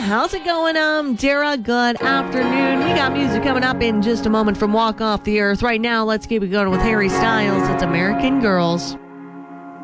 How's it going? Dara. Good afternoon. We got music coming up in just a moment from Walk Off the Earth. Right now, let's keep it going with Harry Styles. It's American Girls.